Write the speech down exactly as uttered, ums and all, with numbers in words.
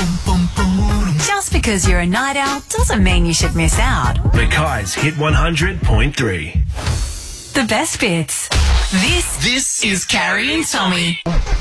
Just because you're a night owl doesn't mean you should miss out. Mackay's Hit one hundred point three. The best bits. This, This is Carrie and Tommy.